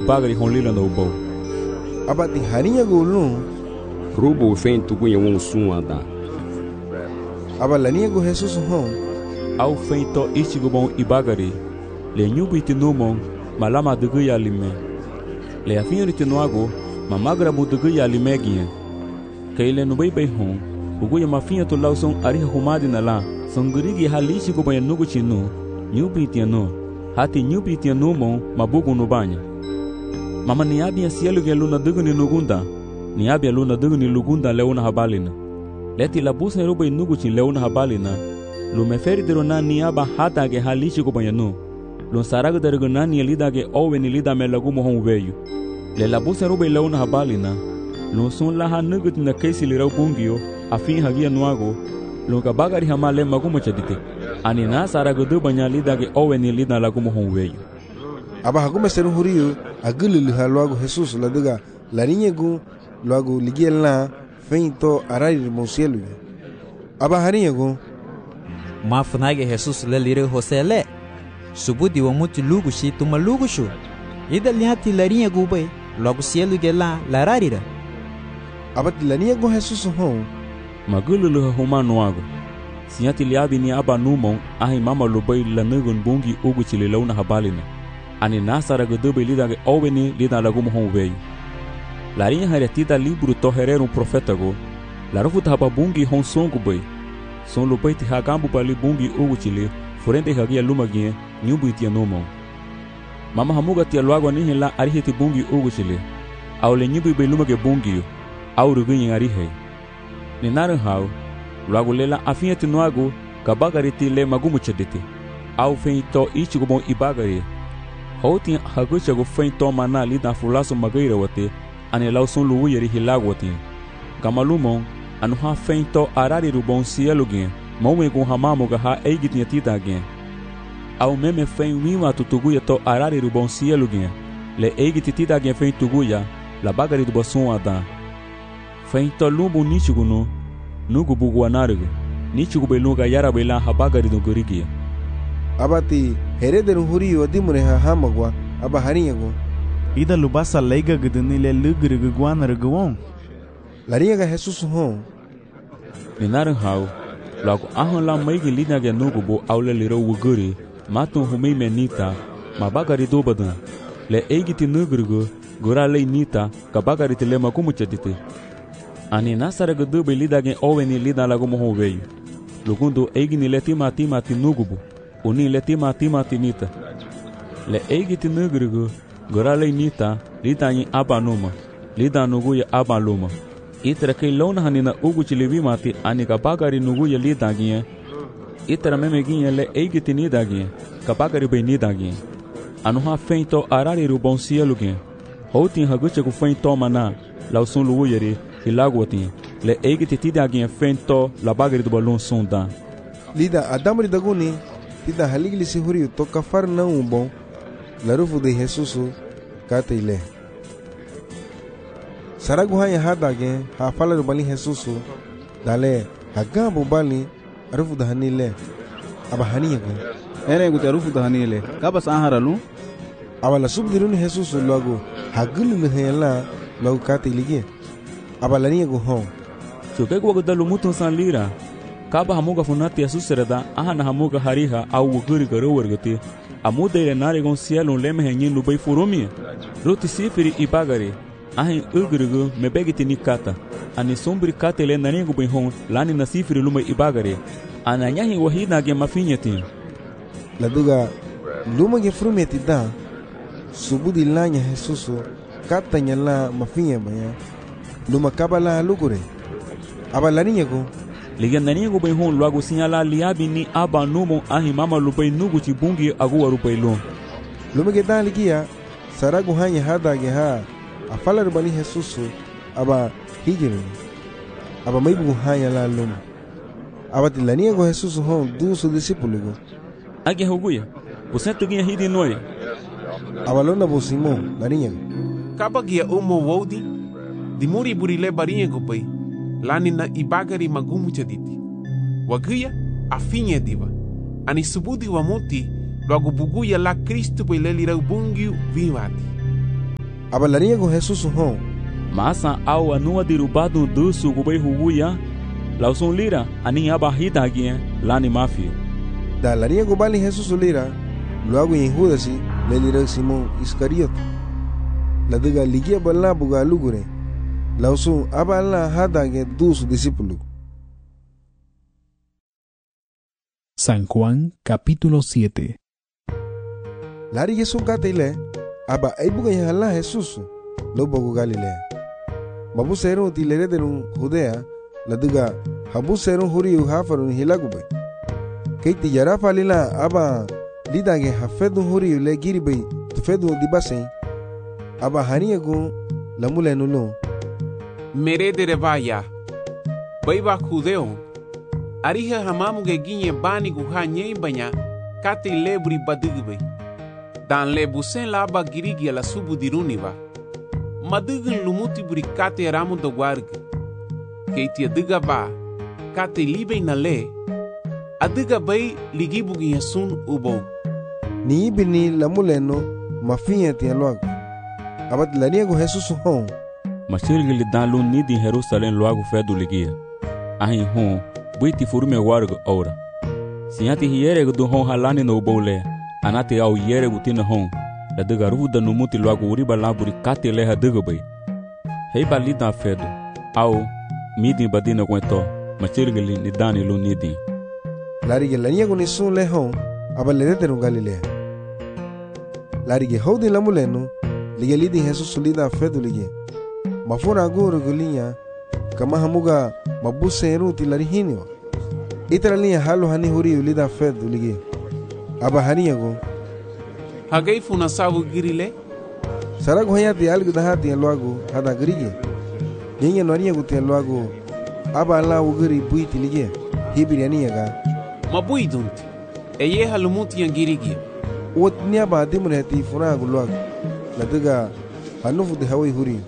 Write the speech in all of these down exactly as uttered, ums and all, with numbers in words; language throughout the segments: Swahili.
ibagari honlila no bo. Abati harinya gulu. Rubo fen tugunya won suada. Abalania go Jesus hon. Au fen to ichigo bon ibagari. Le nyubiti numon malama duguya lime. Le afinriti noago mamagra bu duguya limegia. Kaile no bebe hon. Uguya mafinha to lauson ariha humadi na la. Songurigi halishi go banha nugu chinu. Nyubiti no. Hati nyubiti no mon mabugu no banha. Mama niabi ya sielu ge luna dugu ni nugunda. Niabi ya luna dugu ni lugunda leuna habalina. Leti la busa roba nugu chin leuna habalina. Lu meferi dero na niaba hata ge halishi go banha no. Lu saraga dero na ni lida ge owe ni lida me lagu mohon veyu. Le la busa roba leuna habalina. Lu sun la ha nugu na kesi li rau bungio. Afin hagia nuago. Lunga bagari hamale magumo chadite. Ani na saraga do banha lida ge owe ni lida lagu mohon veyu. Aba hagume seru huriyo agulu ha loago Jesus la diga la niña gu loago ligiel na feito arari monsielo. Aba harinya gu mafunage Jesus le lire hosele subudi wa mutu lugu shi tuma lugu shu ida liati la niña gu be loago cielo ge la la rarira. Aba la niña gu Jesus hon magulu ha humano ago siati liabi ni aba numon ahi mama lobai la nugun bungi ugu chile launa habalina. Ani nasara gudube lida ge oweni lida lagu mohon veio. Larinha haretida libro toherer um profeta go. Larufuta hababungi hon songo boi. Son lupai ti hagambu pali bungi ugu chile. Forente hagia lumagie nyubu itia nomon. Mama hamuga tia luago nihe la ariheti bungi ugu chile. Au le nyubu ibe lumage bungi. Au rugunyi arihe. Ninaru hao. Luago lela afieti nuago. Kabagariti le magumu chedete. Au feito ichigo bon ibagari. Houtin hagucha go fein toma na lida fulaso magaira wate ane lauson luwu yeri hilago wate. Gamalumon anu ha fein to arari rubon cielo gen mawe go hamamo ga ha eigitinha tita gen. Au meme fein wima tutuguya to arari rubon cielo gen le eigiti tita gen fein tuguya la bagari do boson ada. Fein to lumbu nichigo no nugu bugu anarigo nichigo beluga yara bela ha bagari do gorigia. Abati herederu huriyo dimure ha hamagwa aba harinya go ida lubasa leiga guduni le lugre guanar guon larinha ga Jesus hon ninaru hau lago ahon la maigi lina ge nugu bo aule liro wuguri matun humei menita mabagari dobadan le eigiti nugrugo gora le nita kabagari tele makumu chadite ani nasara gudu lida ge oweni lida lago mohon veio lugundo eigini le tima tima tinugubo Uni le tima tima tinita. Le eigiti nugrugu, gora le nita, lita nyi aba numa, lida nuguya aba luma. Itra kei lona hanina ugu chilivi mati ani kabagari nuguya lida gie. Itra meme gie le eigiti nida gie, kabagari be nida gie. Anuha feito arari rubon cielo gie. Houtin hagucha ku feito mana, lausun luuyeri, hilaguatin. Le eigiti tida gie feito la bagari do balon sonda. Lida adamri daguni. Tida haligli si huriyo to kafar na um bom larufu de Jesus kata ile saragu hanya hada gen ha fala do bali Jesus dale hagambo bali arufu da hanile aba haniya gen ene guta arufu da hanile kabas aharalu abala subdiruni Jesus logo hagulu le hela logo kata ile aba laniya go hon so ke go dalu mutun san lira Kaba hamuga funati asusrada ahana hamuga hariha au wuguri garo wargati amuda ile nare gon cielo leme henyin lubai furumi roti sifiri ibagari ahin ugrugu mebegiti nikata ani sombri kata ile nani go hon lani na sifiri lumai ibagari ananyahi wahina ge mafinyati la duga luma ge frumeti da subudi lanya Jesus kata nyala mafinya baya luma kabala lugure abalaninya go Ligandaninha go bem hon logo sinhala liabi ni aba numo ahi mama lubai nugu chibungi agu rupai lo. Lume ke dan ligia saragu hanya hada ge ha afala rubali Jesus aba hijiru aba maibu hanya la lum aba tilania go Jesus hon du su discípulo go age hoguya você tuginha hidi noi aba lona bo Simon larinha kaba gia umo wodi di muri burile barinha go pai lani na ibagari magumu chaditi wagia afinha diva ani subudi wa monti logo buguya la Cristo pe lelira bungiu vimati Abalaria com Jesus hon. Masa au anua dirubado do sugubai huguya. Lauson lira ani abahita aqui lá ni mafia. Da laria com bali Jesus lira. Logo em Judas le lira Simão Iscariote. La diga ligia bala buga lugure. Lauson abala hada que dos discípulos. San Juan capítulo siete. Lari Jesús katile aba aibuga yalla Jesus lo bogo Galilea. Mabu seru tilere denun Judea la diga habu seru huriu hafarun hilagube. Keiti yara falila aba lidage hafedu huriu le giribe tufedu dibase aba haniagu lamule nulo. Mere de revaya. Baiba Judeo. Ariha hamamu ge ginye bani guha nyei banya kati lebri badigbe. Dan le busen laba girigi la subu diruniva. Madigin lumuti buri kate ramu do warg. Keiti adiga ba kate libe na le. Adiga bay ligibugi yasun ubo. Ni ibini lamuleno mafinha tia logo. Abat laniego Jesus hon. Machirgi li dan lun ni di Jerusalém logo fedu ligia. Ahin hon buiti furume warg ora. Sinyati hiereg do hon halani no bole. Anate au yere gutina hon. La diga ruda no muti logo uriba laburi kate leha diga bay. Hei balida fedu. Au midi badina kwento. Machirgi li ni dani lun nidi. Larige laniego ni sun le hon. Aba le detero Galilea. Larige hodi lamuleno. Liga lidi Jesus lida fedu liga. Mafura agora gulinha. Kama hamuga mabuse eruti larihinio. Itra linha halo hani huriu lida fedu liga. Aba haniago. Hagai funa sabu girile. Sarago hayati algo dahati loago hada grige. Yenye no aniago te loago. Aba ala ugiri buiti liga. Hibiri aniaga. Mabuidunti. Eye halumuti yangirigi. Wot niaba dimreti furago loago. La diga hanufu de hawai huri.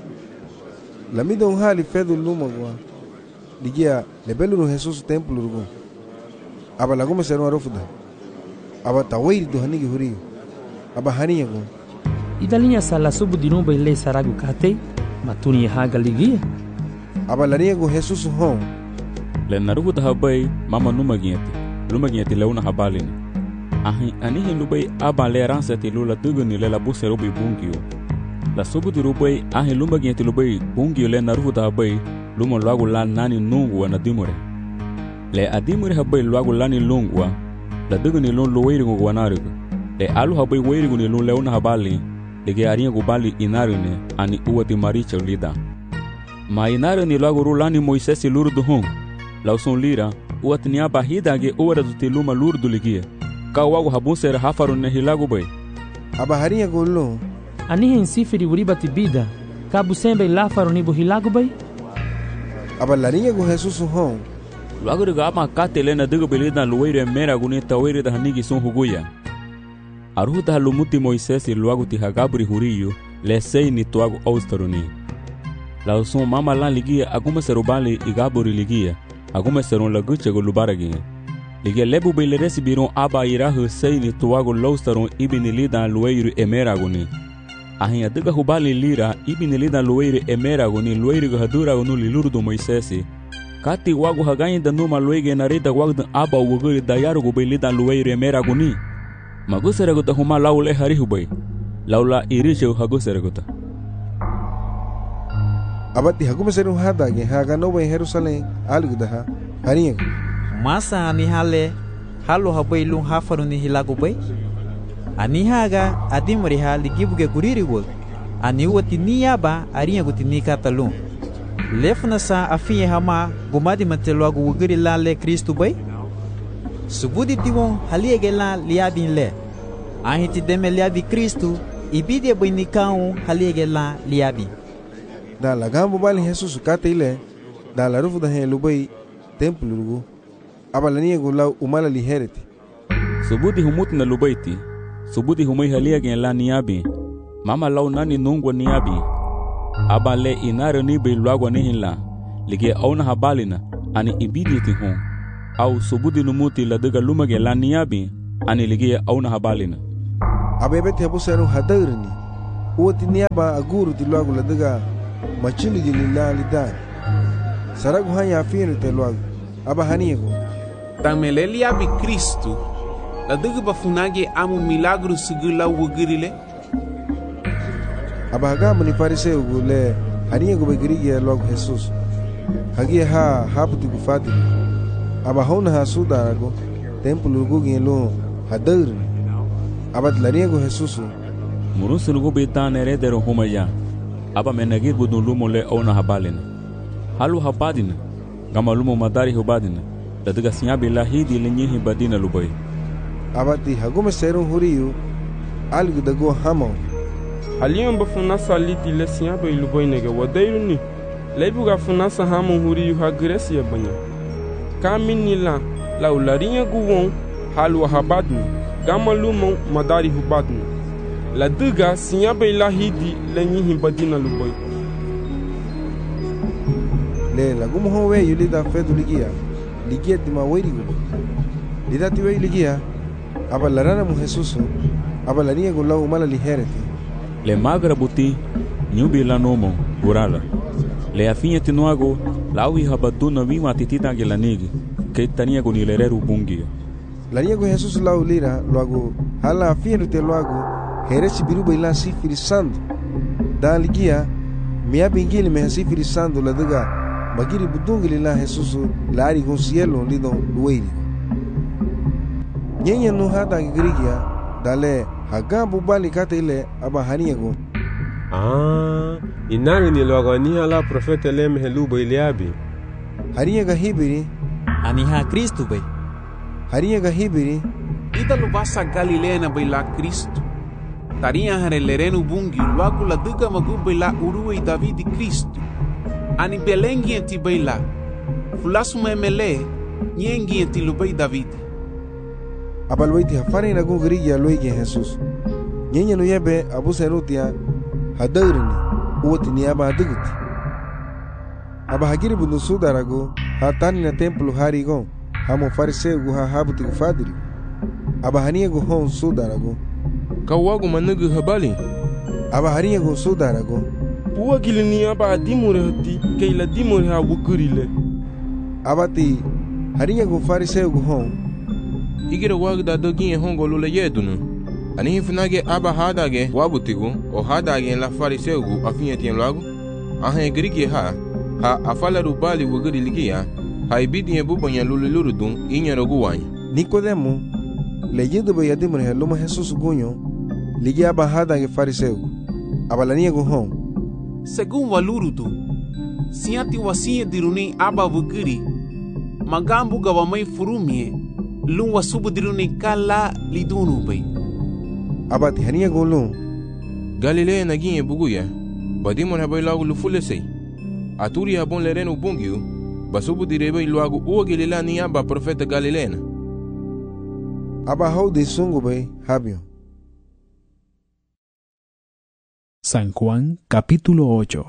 La mida un hali fedu lumagwa. Ligia lebelu Jesus templo rugo. Aba la gome seru arofuda. Aba tawai do hanigi huri. Aba haniago. Idalinya sala subu dinuba ile saragu kate. Matuni haga ligia. Aba laniago Jesus hon. Le narugu tahabai mama numa gieti. Luma gieti leuna habalini. Ahi anihi lubai aba le ransa ti lula duguni le la buse rubi bungio. La subu ti rubai ahi lumba gieti lubai bungio le narugu tahabai luma luagu la nani nungwa na dimure. Le adimure habai luagu lani lungwa la duguni lun luwairigu wanarigu. Le alu habai wairigu ni lun leuna habali lege aringu bali inarine ani uwati maricha lida. Ma inarine luagu rulani Moisesi lurdu hung. La usun lira uwati ni abahida ge uwara tuti luma lurdu ligia. Ka wago habun ser hafarun ne hilagu bay. Aba harinha golo. Anihe insifiri uriba tibida. Ka busembe lafarun ibu hilagu bay. Aba larinha go Jesus hon. Luago de gama katele na digo belida luweire mera guni tawere da hanigi sun huguya. Aruta halumuti Moisesi luago ti hagabri huriyo le sei ni tuago austaruni. La usun mama lan ligia aguma serubali igaburi ligia. Aguma serun laguche go lubaragi. Liga lebu bele resibiron aba irahu seini tuago loustaron ibini lidan lueiru emeraguni. Ahin adiga hubali lira ibini lidan lueiru emeraguni lueiru haduragunu lilurdu Moisesi. Kati wago hagayin da numa luege narida wagdan aba wuguri dayarugu bele lidan lueiru emeraguni. Maguseraguta huma laule harihubay. Laula irishu haguseraguta. Abati hagumeserun hadage haganoba in Jerusalem algudaha harinha. Masa anihale halo habai lung hafaru ni hilagu bay. Anihaga adimriha ligibuge guririwol. Aniwati niyaba arinya gutini katalung. Lefna sa afiye hama gumadi manteluagu wugiri la le Kristu bay. Subudi diwon haliege la liabin le. Ahiti deme liabi Kristu ibide bay nikau haliege la liabi. Da la gambo bali Jesus kate ile. Da la rufu da hen lubai templo rugo. Aba laniego la umala lihereti. Subudi humuti na lubaiti. Subudi humai haliege la niabi. Mama lau nani nungwa niabi. Aba le inare ni be luagwa nihila. Lige auna habalina ani ibidi ti hon. Au subudi numuti la diga lumage la niabi ani lige auna habalina. Aba ebete habu seru hadarini. uwati niaba aguru ti luagu la daga machili gili la lidani. Saragu hanya afinu te luagu. Aba haniego. Tameleli abi Kristo. La daga bafunage amu milagru sigula wugirile. Aba hagamu ni fariseu gule haniego begirige luagu Jesus. Hagia ha haputi gufati. Aba hona ha sudarago. Templo gugi lo hadurni. Aba tlaniego Jesus. Murusul go betan eredero humaya. Aba menagir budun lumo le ona habalina. Halu habadina. Gama lumo madari hubadina. Dadaga sinyabi lahidi lenyehi badina lubai. Aba ti hagume serun huriyu. Algu dago hamo. Haliyon bafuna saliti le sinyabi lubai nege wadairuni. Leibu ga funasa hamo huriyu hagresi ya banya. Kamini la la ularinya guwon halu habadni. Gama lumo madari hubadni. La duga sinyabe lahidi lenyihi badina luboy. Le la gumo howe yulida fedu ligia. Ligia tima weri gubo. Lida tiwe ligia. Aba larana mu Jesusu. Aba lania gula umala lihereti. Le magra buti nyubi la nomo gurala. Le afinha tinuago lawi habaduna wima titita gelanigi. Que tania con ilereru bungia. Lania go Jesus lau lira loago hala afinha te loago. Heresi biruba ila sifiri sandu. Da ligia mia bingili me sifiri sandu la daga magiri budungili la Jesusu la ari con cielo lido lueiri. Nyenya no hada girigia dale hagambu bali kate ile aba haniego. Ah, inari ni logo ni ala profeta lem helubo iliabi. Haniega hibiri aniha Kristo be. Haniega hibiri ida lubasa Galilea na baila Kristo. Taria harellerenu bungi luagu la duga magu baila uruwe Davidi Kristo. Ani belengi enti baila. Fulasu memele nyengi enti lubai Davidi. Abalwaiti hafani na gungirigi aloigi Jesus. Nyenya no yebe abu serutia hadaurini uoti ni aba haduguti. Aba hagiri bundu sudarago hatani na templo harigo hamo fariseu guha habuti gufadiri. Aba haniego hon sudarago Kawagu manugu habali. Aba haniego sudarago Puwa gilini aba dimure hati keila dimure ha wukurile. Abati haniego fariseu guhon Igira wagda dogi hongo lule yedunu. Ani hifunage aba hadage wabutigu o hadage la fariseugu afinye tien lagu. Ahe grigi ha ha afala rubali wuguri ligia. Ha ibidi yebubonya lule lurudun inya rogu wanya. Nicodemo leyendo be yadimre heloma Jesus gunyo ligia aba hadage fariseugu. Abalania guhon Según walurudu siati wasie diruni aba wuguri magambu gawamai furumie lun wasubu diruni kala lidunu bay. Abati hania golun Galilea naginye buguya. Badimon habay lagu lufulesei. Aturi habon lerenu bungiu. Basubu direbe lagu uwa Galilea ni aba profeta Galileana. Aba hau de sungu bay habio. San Juan capítulo ocho.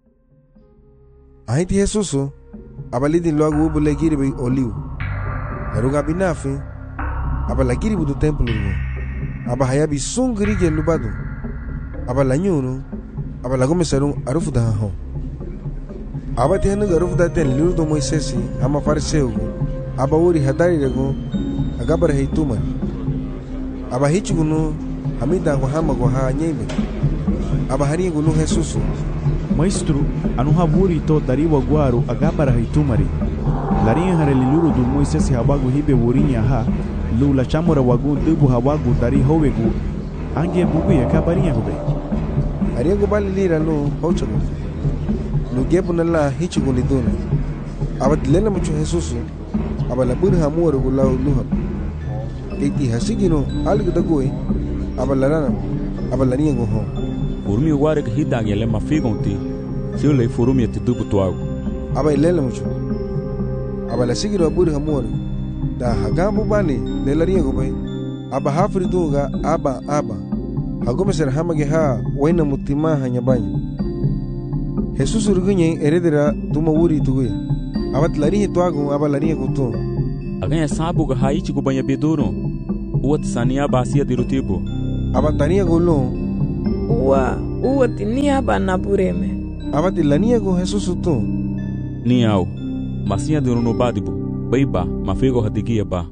Ahiti Jesuso abalidi lagu ubu legiri bay oliu. Laruga binafi aba lagiri budu templo rugo. Aba hayabi sungri ge lubadu. Aba lanyunu aba lagome sarung arufu da ho. Aba tehnu arufu da ten liru do Moisesi ama fariseu. Aba uri hadari rego agabar heituma. Aba hichugunu hamida go hama go ha nyebe. Aba hari gunu Jesusu. Maestro, anu haburi to dariwa guaru agabara heitumari. Larinha hareliluru do Moisesi habagu hibe wurinya ha. Lula chamora wagu dubu hawagu dari howegu ange bugu ya kabarinha hube. Ariego bali lira no hochago. No gebu na la hichugo liduna. Abadilena mucho Jesusu. Abalaburi hamuru gulau luha. Kiti hasigino algu dagoi. Abalarana. Abalania go home. Urmi ware que hidang yele mafigonti. Se le furumi te dubu tuago. Abailena mucho. Abalasigino aburi hamuru. Da hagambu bani lelaria go bay aba hafri dunga aba aba hagome ser hamage ha waina mutima hanya banya Jesus urgunye eredera tuma wuri tugue abat lari tuago aba lari go to aganya sabu ga haichi go banya bedoro uat sania basia dirutibo aba tania go lo wa uwati niaba na bureme. Abati laniago Jesus tu. Ni au. Masia de no badibu. Baiba mafego hadigia ba.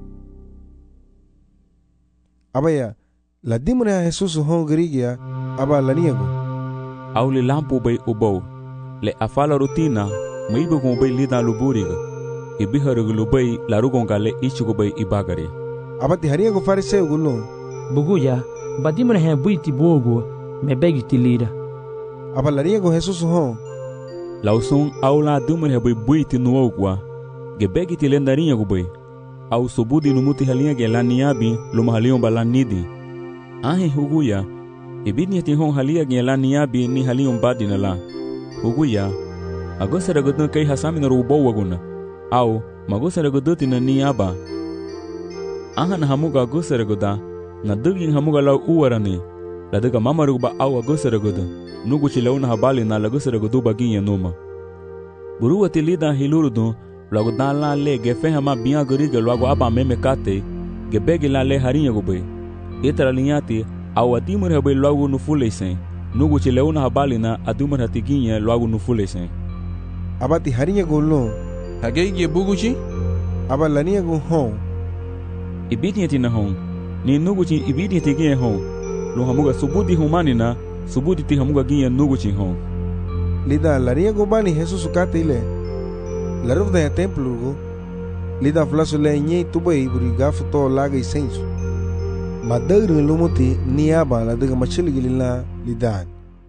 Abaya la dimre a Jesus hon grigia aba laniago. Au le lampu bay ubau. Le afala rutina maibu ko bay lida luburiga. Ibiharugu lubay larugonga le ichugo bay ibagari. Abati hariago fariseu gulo. Buguya badimre he buiti bogo me begi tilira. Aba laniago Jesus hon. Lausun au la dumre he bay buiti nuogwa. Ge begi tilendarinha go bay. Au sobudi no muti halinha ge laniabi luma halion balanidi. Ahe huguya. Ibidni ti hon halia ge laniabi ni halion badina la. Huguya. Agosara godun kai hasami na rubo waguna. Au magosara goduti na niaba. Aha na hamuga agosara goda. Na dugin hamuga lau uwarani. La daga mamaruba au agosara godun. Nugu chileuna habali na lagosara godu baginha numa. Burua tilida hilurudun. Logo dan la le ge fe hama bian goriga logo aba meme kate ge begi la le harinha go be etra linhati au atimur habe logo no fulesen nugo chileuna habali na adumur hatiginha logo no fulesen abati harinha go lo hage ge buguchi aba lania go hon ibidni na hon ni nugo chi ibidni tiginha hon lo hamuga subudi humani na subudi ti hamuga ginha nugo chi hon lida lania go bani Jesus kate ile la ruf da templo go lida flaso le nye tubai buri gafu to laga isenso madagru lumuti niaba la daga machili gilila lidan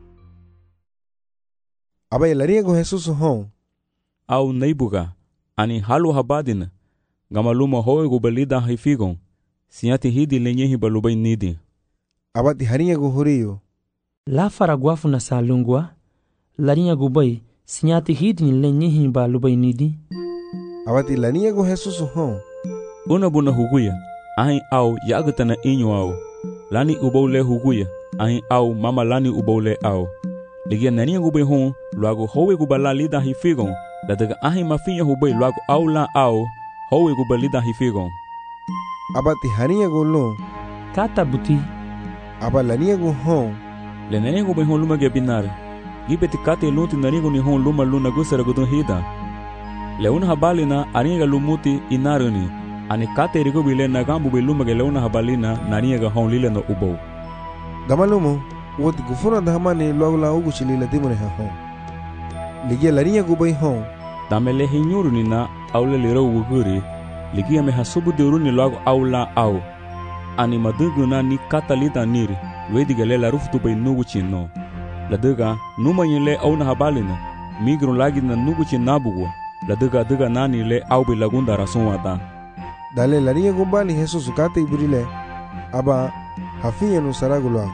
aba laria go Jesus hon au neibuga ani halu habadina gamaluma hoe go belida hifigon siati hidi lenye hibalubai nidi abati harinha go horio la faraguafu na salungwa larinha go bai sinyati hidi lenye himba lubai nidi. Abati lania go Jesus hon. Una buna huguya. Ahin au yagatana inyo au. Lani ubole huguya. Ahin au mama lani ubole au. Ligia nania gube hon. Luago howe gubala lida hifigon. Ladaga ahin mafinya hubay luago au la au. Howe gubalida hifigon. Abati hania go lo. Kata buti. Aba lania go hon. Le nania gube hon luma gebinare. Gipeti kate lunti narigo ni hon luma luna gusara gudun hida. Leuna habalina aniga lumuti inaruni. Ani kate rigo bile nagambu biluma ge leuna habalina naniga hon lile no ubo. Gamalumo, woti gufuna dahamani luagula ugu chilila dimune ha hon. Ligia larinya gubai hon. Damele hinyuruni na aule liro uguri. Ligia me hasubu diruni luagu aula au. Ani maduguna ni kata lita niri. Wedi la ruftu bay nugu chino. La daga numa yele au na habalina migro lagi na nugu chi nabugo la daga daga nani le au be lagunda rason wata dale la ringa gumbani Jesus kate ibrile aba hafinya no saragulo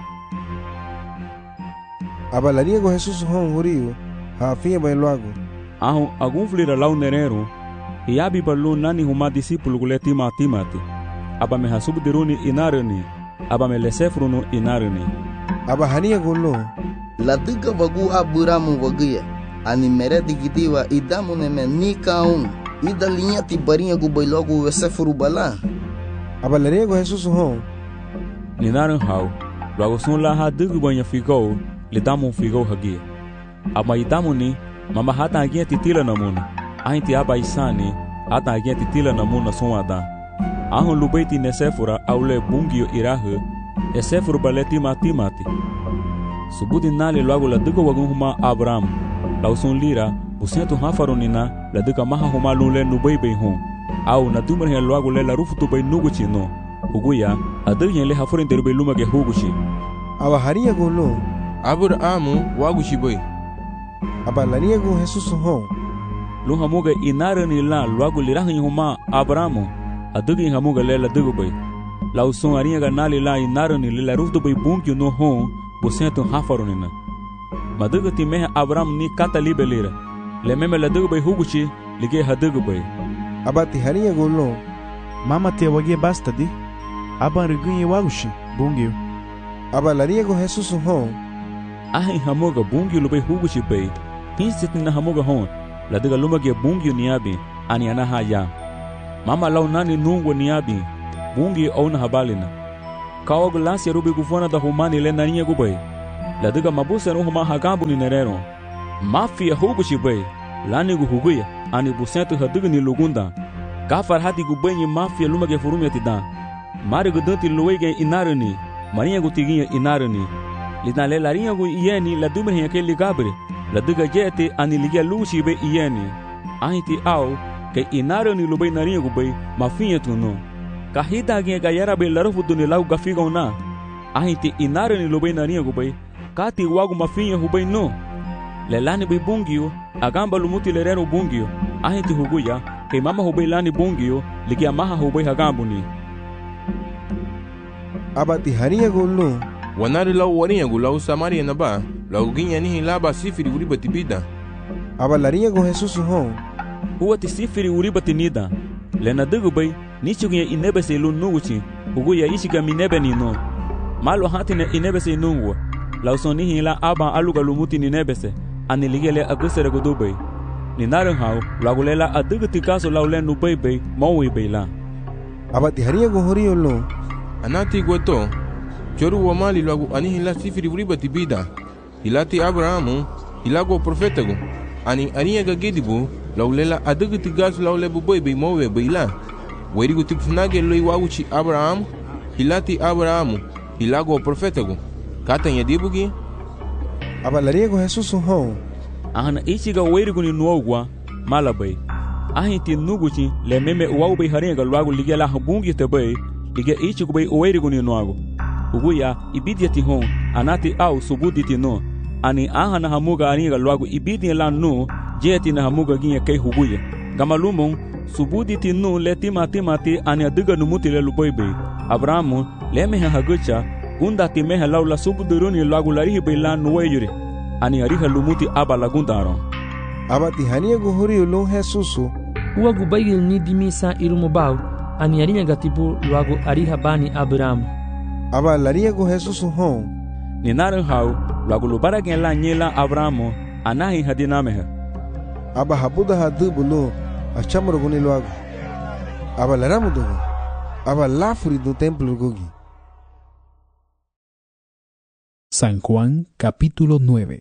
aba la ringa go Jesus hon horio hafinya ba loago ahu agun flira lau nerero iabi ballo nani huma discípulo guleti matimati aba me hasubu diruni inarani aba me lesefruno inarani aba hania golo la duka bagu aburamu wagia ani mere digitiwa idamu neme nikaun ida linha ti barinha gu bailogo wesefuru bala aba lerego Jesus hon ninaran hau logo son la ha dugu banha figo le damu figo hagia aba idamu ni mama hata agia titila namuna ainti aba isani hata agia titila namuna sonada ahon lubaiti nesefura aule bungio irahu esefuru baleti matimati subudi nali logo la dugo wagun huma Abraham lauson lira busentu hafaronina la duga maha huma lule nubai bei hon au na dumar he logo le la rufutu bei nuguchi no uguya adugyen le haforin derbe luma ge huguchi aba haria golo Abraham waguchi bei aba lania go Jesus hon lu hamuga inarani la logo lira huma Abraham adugyen hamuga le la dugo bei lauson aria ga nali la inarani le la rufutu bei bunkyo no hon busentu hafaronina madugo ti meha Abraham ni kata libelira le meme la dugo bei huguchi lige hadugo bei abati haria golo mama te wagie basta di aba rigunye wagushi bungio aba laria go Jesus hon ahi hamoga bungio lo bei huguchi bei pinsit na hamoga hon la dugo luma ge bungio niabi ani ana haya mama lau nani nungo niabi bungio ona habalina Kaog lansi rubi gufona da humani le naniya gubai. la diga mabuse no huma hagambu ni nerero mafia hugu shibai lani gu huguya ani busentu hadiga ni lugunda kafar hati gu benyi mafia lumage furumya tidan mari gu dunti luwege inarani mariya gu tigiya inarani lidan le lariya gu iyeni la dumre heke ligabre la diga jete ani ligia lushi be iyeni ahiti au ke inarani lubai nariya gu bai mafia tuno kahita ge gayara be larufu duni lau gafiga na ahiti inarani lubai nariya gu bai kati wagu mafia hubai no lelani bai bungio agamba lumuti lerero bungio ahiti huguya ke mama hubai lani bungio ligia maha hubai hagambu ni abati hariya gulu wanari lau wariya gu lau samaria na ba lau ginya nihi laba sifiri uriba tibida aba lariya gu Jesus hon huwa ti sifiri uriba tinida lena digu bai nichugiya inebe se lu nuguchi huguya ishiga minebe ni no malo hatine inebe se nungwa lau son nihi la aba aluga lumuti ni nebe se ani ligele agusere gu dubai ni narin hau lagu lela adigu tikaso lau lenu bai bai maui bai la abati hariya gu horiyo lo anati gweto choru wa mali lagu ani hila sifiri uriba tibida hilati Abrahamu hilago profetago ani aniya ga gedibu laulela adigu tigasu laulebu boy be mowe beila werigu tipfunage loi wawuchi Abrahamu hilati Abrahamu hilago profetago katan yadibugi abalariego Jesus ho ahana ichiga werigu ni nuogwa malabai ahiti nuguchi le meme wawbe harenga lwagu ligela habungi tebe liga ichigu bai werigu ni nuago uguya ibidiati hon anati au subuditi no ani ahana hamuga aniga lwagu ibidi la no jeti na hamuga ginya kai huguya gamalumon subuditi no letima timati ani adiga numuti le luboibe Abrahamu leme hagucha gunda timeha laula subuduruni lwagu larihi bela nuweyure ani ariha lumuti aba lagundaro abati hania guhuri lo Jesusu uagu baigil ni dimisa irumubau ani arinya gatibu lwagu ariha bani Abrahamu aba laria gu Jesusu ho ni narin hau lwagu lubara la nyela Abrahamu anahi hadinameha aba habuda hadubulo achamro guni lwagu aba laramu dugo aba lafuri do templo gogi. San Juan capítulo nueve.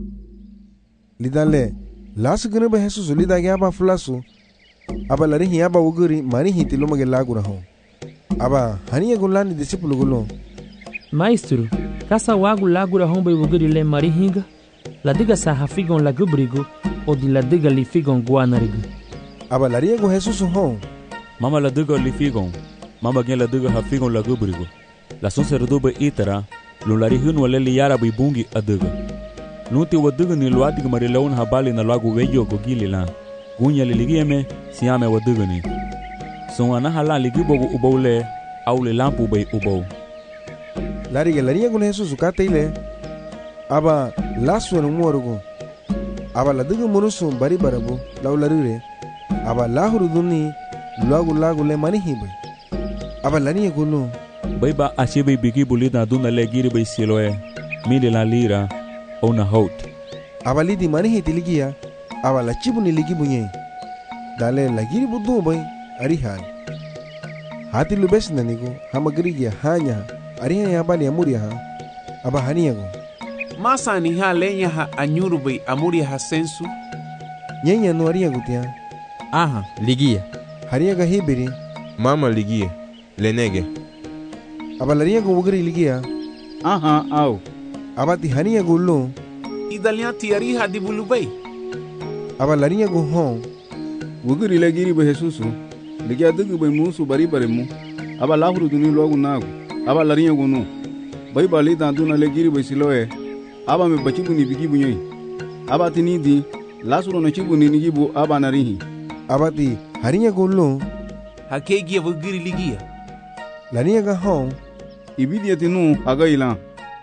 Lidale lasu gene be Jesus lidage aba fulasu aba lari aba uguri mani hitilo mage lagura ho aba haniya gulani discípulo gulo Maestro kasa wagu lagura ho be uguri le mari hinga la diga sa hafigon la gubrigo o di la diga li figon guanarigo aba lari go Jesus ho mama la diga li figon mama gen la diga hafigon la gubrigo la son serdobe itara lo lari hunu le yara be bungi adiga nuti wadiga ni lwadiga mari laun habali na lagu weyo go gilila gunya liligieme siame wadiga ni so ana hala ligibogo ubole aule lampu bay ubo lari ge lari go Jesus kate ile aba lasu no morugo aba ladiga munusu bari barabu law larire aba lahuru duni lagu lagu le mani hibe aba lari go no baiba achebe bigi bulida duna le giri bay siloe mili la lira ona hot abalidi mani hitiligia abala chibuni ligibunye dale lagiri budu bay ari hal hati lubes nanigo hamagrigia hanya ari ya bali amuria ha aba haniago masani ha lenya ha anyuru bay amuria ha sensu nyenya no ari gutia aha ligia hariaga hibiri mama ligia lenege abalaria go ugri ligia aha au abati hania gulu idalian tiari hadi bulubay aba larinya go hon wugiri legiri be Jesusu ligi adugu be musu bari bare mu aba lahuru duni logu nagu aba larinya go no bai bali da duna legiri be siloe aba me bachibu ni bigi bunyoi aba tinidi lasuro no chibu ni nigibu aba narihi abati harinya gulu hakegi wugiri ligia larinya ga hon ibidi atinu agaila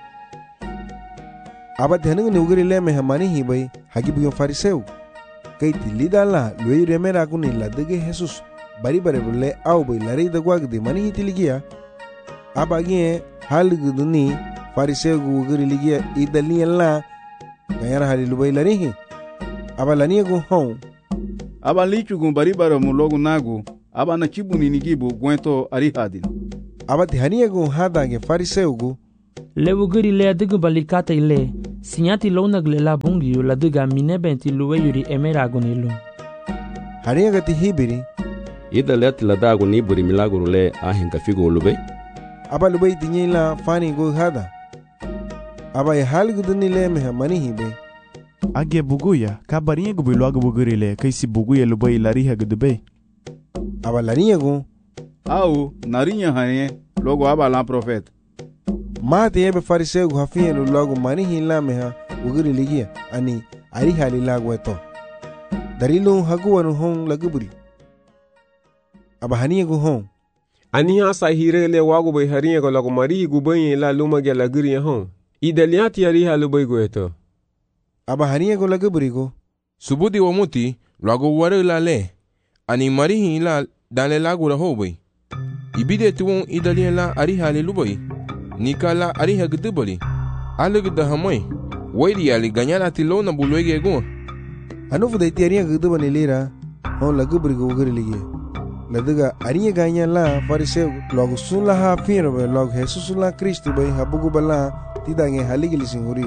abati hanung ni ugiri leme hamani hi bay hagibu yo fariseu kay tilida la luey remera kuni la dege Jesus bari bare bulle au bay lari da gwagdi mani hi tiligia abagi hal guduni fariseu ugiri ligia idali la gayara halilu bay lari hi abalani go hon abalichu gun bari bare mu logu nagu abana chibuni nigibu gwento ari hadin abati haniya go hada ge fariseu go le wugiri le adigu balikata ile sinyati lona glela bungi la diga minebenti luwe yuri emeragun ilu haria gati hibiri ida let la dagu ni buri milagro le ahin ka figo lube aba lube tinyila fani go hada aba ya hal gudni le me mani hibe age buguya ka barinye go bilu age bugiri le kaisi buguya lube lari ha gudbe aba lariye go au narinya hane logo aba la profet mate ebe fariseu hafie lo logo mani hila me ha bugiri ligia ani ari hali lago eto darilu haguwanu hon laguburi aba haniye go hon ani ha sa hirele wago bai hariye go lago mari gu bai la luma ge lagiri hon ideliati ari halu bai go eto aba haniye go laguburi go subudi wa muti lago ware la le ani mari hi la dale lago ra ho bai ibide tuwon idelian la ari hali lubai nikala ari hagdubali alig da hamai wairi ali ganyala tilona bulwege go anu de tiaria gudubani lira hon laguburi go guri ligie ladaga ariye ganya la fariseu logo sunla ha firo be logo Jesus la Cristo bai habugu bala tidange haligili singuri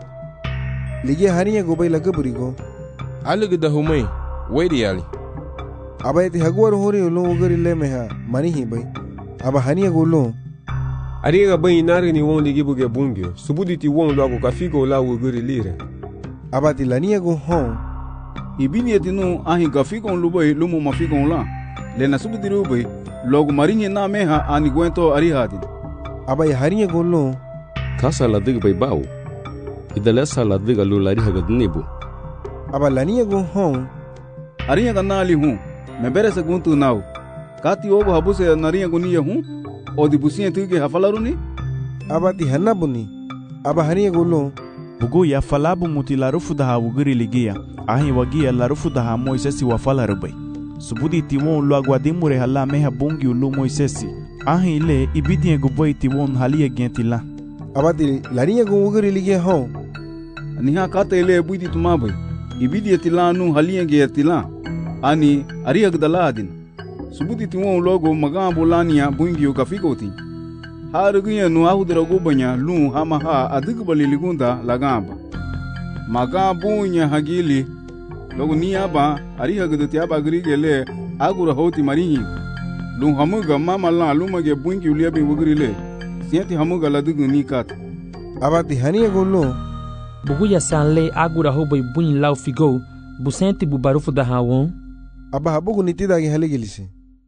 ligie hariye go bai laguburi go alig da hamai wairi ali aba eti hagwar hori lo guri le meha mani hi bai aba haniye go lo ariga bai nari ni won ligi buge bungyo subudi ti won logo ka figo la wo guri lire aba ti laniye go hon ibini etinu ahi ka figo lubai lumu mafigo la le na subudi rubai logo marinye na meha ani gwento ari hadin aba ya hariye go lo kasa la dig bai bawo idalesa la dig lu lari hagadnibu aba laniye go hon ariya ganali hu me berese guntu nau kati ogo habuse nariya guniya hu odi busiye tuge hafalaruni abati hanabuni aba haniye go lo bugu ya falabu muti la rufu da wugiri ligia ahi wagia la rufu da moisesi wa falarbai subudi tiwon lo agwadimure hala meha bungi ulu moisesi ahi le ibidie go boy tiwon halia gentila abati lariye go wugiri ligia ho niha kata ile buidi tumabai ibidie tilanu halia gentila ani ariya gdaladin subudi tiwon logo magambo lania bungi ukafigoti harugiya nu ahudra gubanya lu hama ha adigbali ligunda lagamba magambo nya hagili logo niaba ari hagdoti aba grigele agura hoti marihi lu hamuga mama la lumage bungi uliabi wugrile siati hamuga ladugu nikat abati haniye golo buguya sanle agura hobai bunyi lau figo busenti bubarufu da hawon aba habugu nitida ge haligilisi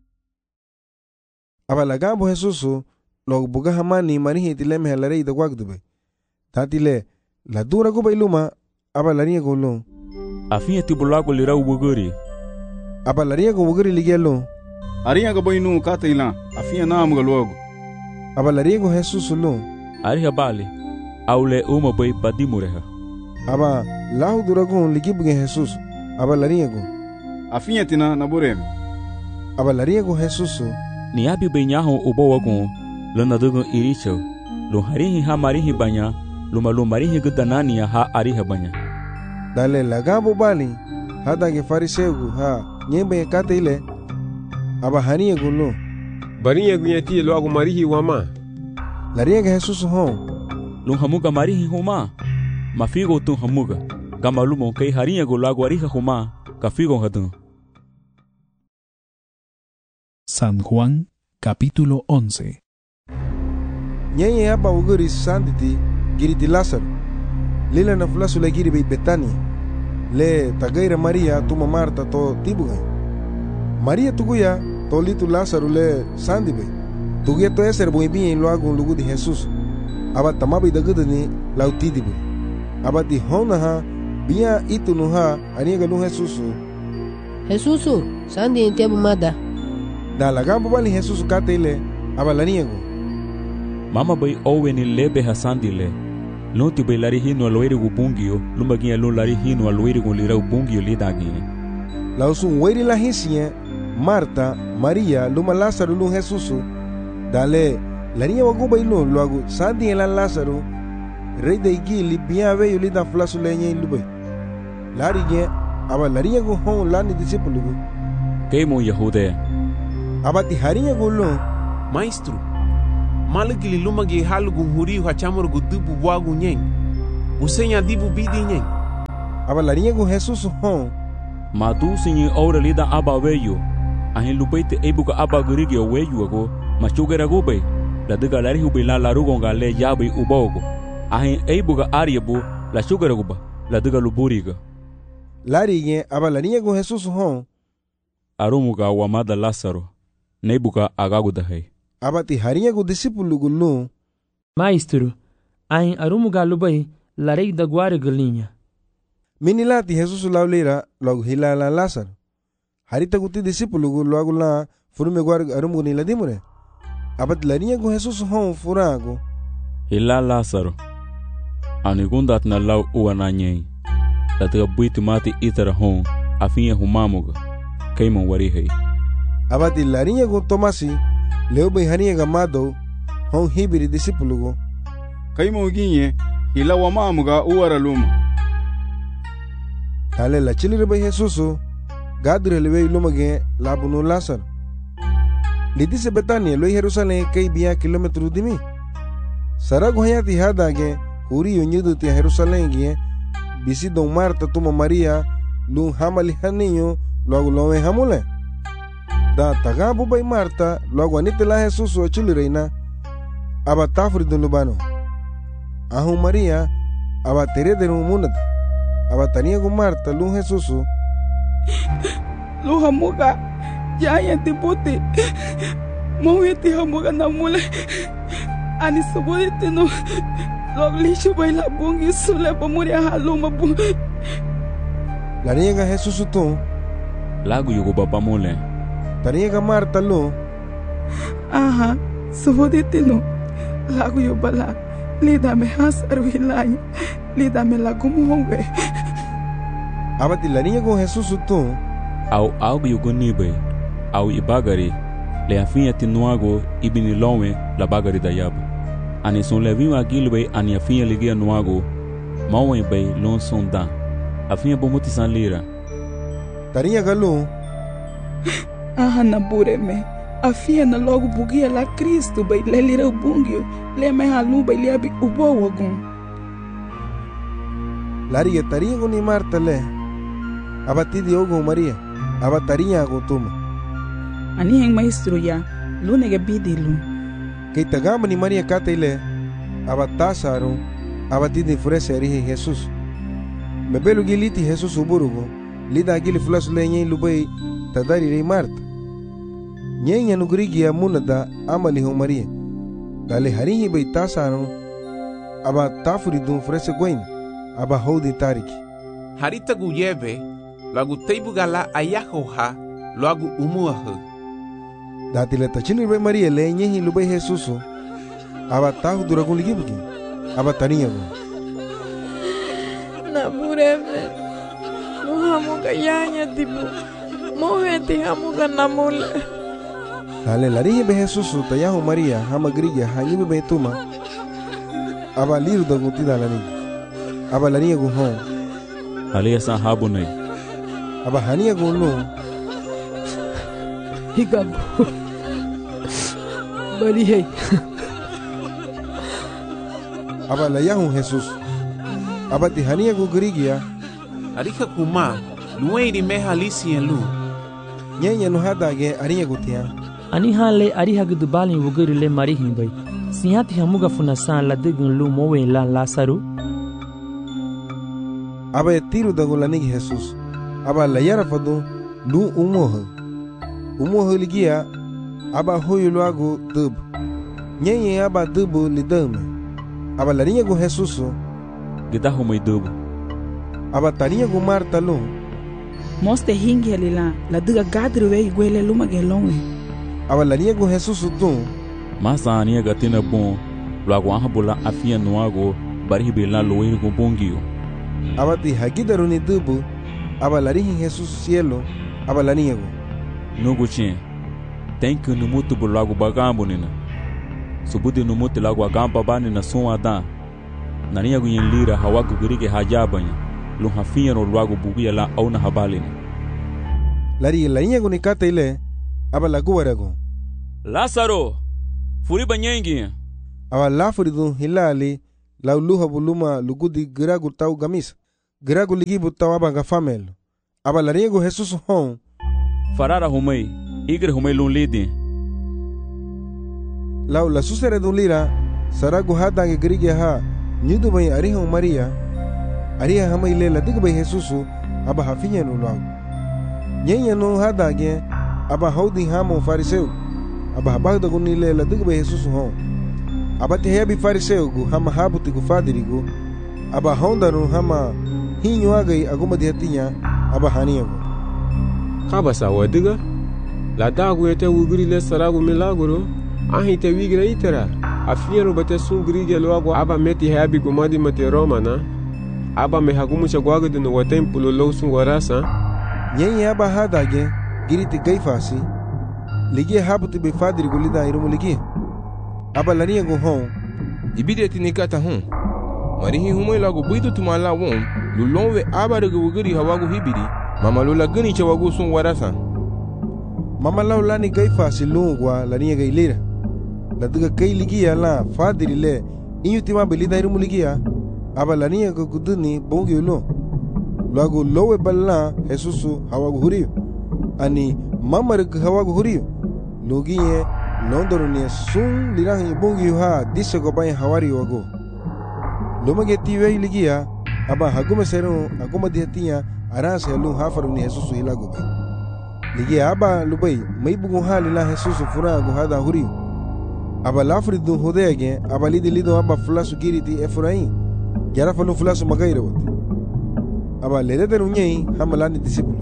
aba lagambo Jesusu logo buga hamani marihi tileme halare ida gwagdube tatile la dura go bailuma aba lariye golo afia tibulago lira ubuguri aba lariye go buguri ligelo ariya go bainu kataila afia naam go logo aba lariye go Jesusu lo ari habali aule uma bai badimureha aba lahu dura go ligibuge Jesusu aba lariye go afia tina naburem aba lariye go Jesusu ni abi benyaho ubowago lana dugo iricho lo harihi ha marihi banya lo malo marihi gudanania ha ariha banya dale lagabo bali hada ge fariseu ha nyembe katile aba haniye gulo bariye gunyati lo agu marihi wama lariye ge Jesus ho lo hamuga marihi homa mafigo tu hamuga gamalumo kai hariye gulo agu ariha homa kafigo hadu. San Juan capítulo once. Nyenye hapa uguri sanditi giriti Lázaro. Lila na fulasu le giri bei Betania. Le tagaira Maria tuma Marta to tibuga. Maria tuguya to litu Lázaro le sandi bei. Tuguya to eser boi bien lo hago un lugu de Jesús. Aba tamabi dagudani lautidi bei. Aba ti hona ha bia itu no ha aniga lu Jesús. Jesús sandi entiabu mada. Da lagambo bali Jesus katele aba laniego mama bai oweni lebe hasandile lonti bai lari hino aloiri gubungio lumbagia lo lari hino aloiri gulira ubungio lidagi la usun weri la hisie Marta Maria luma Lázaro lu Jesus dale lania waguba ilo lo agu sandi la Lázaro rei de igili bia ve yulida flasu lenye lubai lari ge aba lariego hon lani discípulo keimo Yahudea abati hariye gulo maestro Malgili lumagi halugu huriu hachamurgu dubu wagu nyeng. Usenya dibu bidi nyeng. Aba larinha com Jesus hon. Madu sinyi ora lida aba weyo. Ahin lupaite ebuka aba gurigi weyo ago. Machugera gube. La diga lari hube la larugonga le yabe ubogo. Ahin ebuka ariabu la sugera guba. La diga luburiga. Larinha aba larinha com Jesus hon. Arumuga wamada Lázaro. Nebuka agagudahai. Abati harinha com discípulo gulu. Maestro, ahin arumuga lubai larei da guare galinha. Minilati Jesus lauleira logo hilala Lázaro. Harita guti discípulo gu logo lá furume guar arumu ni ladimure. Abati larinha com Jesus hon furago. Hila Lázaro. Anigundat na lau uananyei. Latiga buiti mati itara hon afinha humamuga. Kaiman warihei. Abati larinha com Tomasi. Leo bem harinha gamado hon hibiri discípulo gu. Kaiman ginye hila wamamuga uara luma. Kale la chilire bem Jesus gadre leve ilumage labuno Lázaro. Lidise Betania lo Jerusalém kei bia kilometro de mim. Sarago hayati hadage huri yonyidu tia Jerusalém gie bisi Dom Marta tuma Maria lun hamali haninho logo loe hamule. Da tagabu bay Marta logo anite la Jesus o chilireina aba tafri dun lubano. Ahu Maria aba tere de munad. Aba tania com Marta lun Jesus. Lu hamuga ya ya tiputi. Moweti hamuga na mule. Ani subodite no. Log lisho baila bungi sule pamuria haluma bu. La niega Jesus tu. Lagu yugo baba mule. Taniega Marta lu. Aha, subodite no. Lagu yo bala. Lida me hasaru hilanya. Lida me lagu muwe. Abati la niña con Jesus tu. Au algo yugo nibe. Au ibagari. Le afinha tinuago ibini lowe la bagari da yaba. Ani son levinho agilbe ani afinha ligia nuago. Mawe bay lon sonda. Afinha bomuti san lira. Tarinha galu. Aha na bureme. Afinha na logo bugia la Cristo bay le lira bungio. Le me halu bay le abi ubo wagun. Laria tarinha con ni Marta le. Abati diogo Maria. Abatarinha con tuma. Ani heng maestro ya. Lune ge bidilu. Kei tagama ni Maria kataile. Abatasaru. Abati de furese arihe Jesus. Mebelu giliti Jesus uburugo. Lida gili fulasu le nyen lubai tadari rei Marta. Nyen ya nugrigi ya munada amali ho Maria. Dale harihi bai tasaru. Aba tafuri dun furese gwen. Aba hodi tariki. Harita guyebe. Lagu teibu gala ayahoha. Lagu umuahu. Dati le tachini bai Maria le nyen lubai Jesus. Aba tahu duragun ligibuki. Aba tarinha go. Na bureme. Muhamuga yanya tibu. Moheti hamuga namule. Dale larihe be Jesus tayahu Maria hama grigia hanyibe be tuma. Aba liru da gutida lani. Aba larihe go hon. Alia san habu nei. Aba hania go no. Higabu. Bali hey. Aba layahu Jesus. Aba ti hania go grigia. Arika kuma. Lueiri me halisi en lu. Nyenya no hadage arinha gutia. Ani hale ari hagdu balin wuguri le mari himbai. Sinhati hamuga funasan la digun lu mowe la Lázaro. Aba e tiro da golanig Jesus. Aba la yara fadu lu umoho. Umoho ligia aba hoyo luago dub. Nyenye aba dubu lidame. Aba la rinha go Jesus. Gidaho mai dubu. Aba tarinha go Marta lu. Moste hingi alila la diga gadri we gwele luma gelonwe. Aba la rinha go Jesus tu. Masa ania gatina bom. Luago ahabula afia nuago baribe la loeiro go bongio. Aba ti hagidaru ni dubu. Aba la rinha Jesus cielo. Aba la rinha go. Nugo chen. Tem que no mutu bulago bagambo nina. Subudi no mutu lago agamba bani na som adan. Na rinha go yen lira hawago gurige hajabanya. Lu hafinha no luago bugia la au na habalina. Lari la rinha go ni kata ile. Aba la guarago. Lázaro. furi banyengi. Aba lafuri dun hilali lau luha buluma lugudi giragu tau gamis. Giragu ligibu tau aba gafamelo. Aba lariego Jesus hon. Farara humei, igre humei lun lidi. Lau la susere dun lira, saragu hadange grige ha, nyudu bai arihon Maria. Ariha hamai lela diga bai Jesusu, aba hafinya no lau. Nyenya no hadange, aba haudi hamo fariseu. Aba habagda guni lela diga bai Jesusu hon. Aba te hebi fariseu gu hama habuti gu fadirigu. Aba honda no hama hinyo agai aguma dihatinya, aba haniyagu. Kabasa wadiga la dagu ete wugri le saragu milagro ahi te wigra itera afiero bate sungri ge loago aba meti habi gumadi mate romana aba me hagumu chagwago de no templo lo sungwarasa nyenye aba hadage giriti gaifasi ligi habuti be fadri gulida irumu ligi aba lania go hon ibide tinikata hon marihi humo lago buidu tumala won lulonwe aba de wugri hawago hibidi Mama lula gani chawagu sun warasa. Mama laula ni gaifa silungwa la niya gailira. La duga kai ligia la fadiri le inyutima belida irumu ligia. Aba la niya guduni bongi ulo. Lagu lowe balla Jesusu hawagu huriyo. Ani mama rig hawagu huriyo. Lugiye londoro ni sun lirahi bongi ha disa gobay hawari wago. Lumage tiwe ligia aba hagume seru aguma dihatinya Aras helu hafaru ni Jesusu hilago bay. Ligi aba lubay may bugun hali la Jesusu fura go hada huri. Aba lafri dun hodege aba lidi lido aba fulasu giriti Efraim. Yara falu fulasu magaira wat. Aba lede de runyei hamalani disipulu.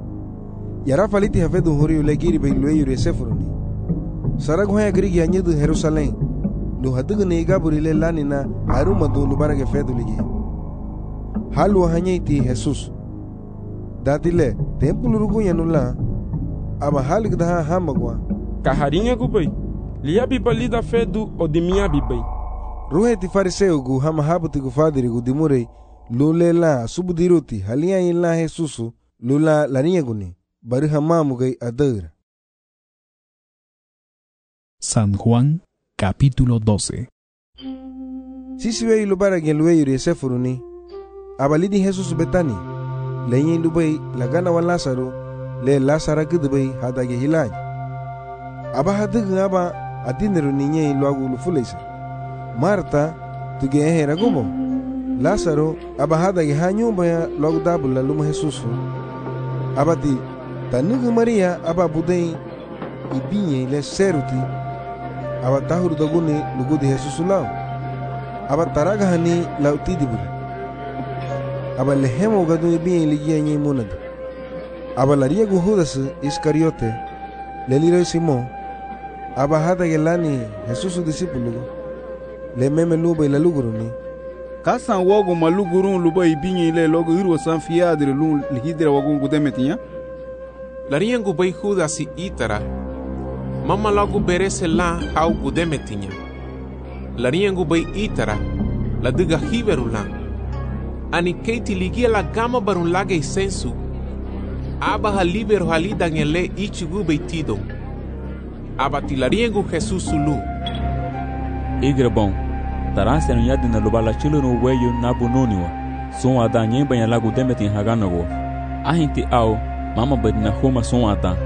Yara faliti hafedu huri le giri bay lueyu resefuruni. Sarago haya grigi anyedu Jerusalem. Lu hadugu ne igaburi le lanina aruma du lubarage fedu ligi. Halu hanyeiti Jesus. Datile templo rugunya nula aba halik daha hamagwa kaharinha gubai liya bibali da fedu odimia bibai ruhe ti fariseu gu hama habuti gu fadiri gu dimurei lulela subudiruti halia illa Jesusu lula laniya guni bari hamamu gai adara. San Juan capítulo doce. Sisi wei lubara gen lueyu resefuruni abalidi Jesus betani Lenyin Dubai lagana wa Lazaro le Lazara gudbai hadage hilaj. Aba hadugu aba adineru ninye luagu lufulesa. Marta tuge ehera gumo. Lazaro aba hadage hanyumba ya luagu dabula luma Jesusu. Abati tanugu Maria aba budei ibinye le seruti. Aba tahuru doguni lugudi Jesusu lao. Aba taraga hani lauti dibuli. Aba lehemo gadu ibin ligia nyi munad. Aba laria gu Judas Iscariote le liro Simon. Aba hada gelani Jesusu disipulu le meme luba ila luguruni. Kasan wogo malugurun luba ibin ile logo irwo san fiadre lun lihidra wagun gudemetinya. Laria gu bay Judas itara. Mama logo berese la hau gudemetinya. Laria gu bay itara la diga hiberula. Ani keiti ligia la gama barun lage sensu aba ha libero halida ngele ichigu beitido aba tilariengu Jesus lu igre bom taranse no yadi na lubala chilo no weyo na bunoniwa son ada nyemba ya lagu demetin haganago ahinti au mama badna homa son ada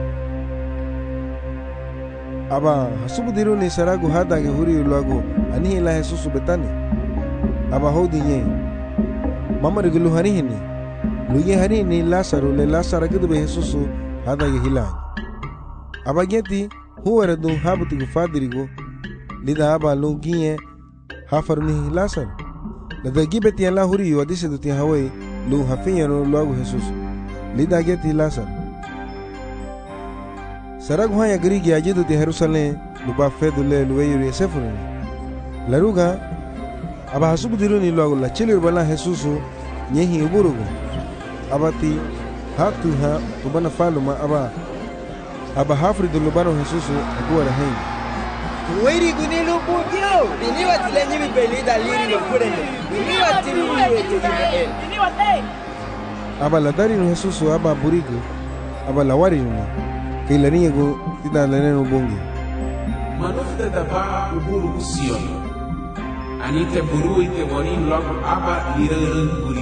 aba hasubu diru ni saragu hada ge huri lagu ani la Jesus betani aba hodi nye Mama regulu hari ini, luye hari ini Lazaro le Lazaro gudbe Jesusu hada ye hilaj. Abageti huwa du habuti gu fadirigo lida aba lungiye hafaruni Lazaro. Lada gibeti ala huri yu adise duti hawai lu hafinya no luagu Jesusu lida geti Lazaro. Saragu haya grigi ajidu ti Jerusalem lupa fedu le luweyu resefuruni. Laruga aba hasubu diruni luagu la chilir bala Jesusu nyehi uburugu abati hatu ha tubana faluma aba aba hafri du lubano Jesusu akuwa rahen Wiri gunilu bugyo bini watile nyibi belida liri no kurenge bini watili wetu jimeel bini wate aba la dari no Jesusu aba burigu aba la wari no kilaniye go tida lene no bongi manufta da ba uburu usion. Anite buru ite warin logo aba lirarun buri.